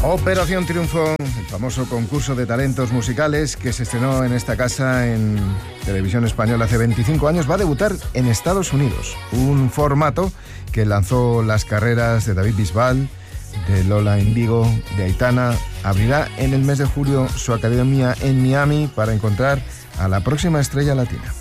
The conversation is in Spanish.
Operación Triunfo, el famoso concurso de talentos musicales que se estrenó en esta casa en Televisión Española hace 25 años, va a debutar en Estados Unidos. Un formato que lanzó las carreras de David Bisbal, de Lola Índigo, de Aitana. Abrirá en el mes de julio su academia en Miami para encontrar a la próxima estrella latina.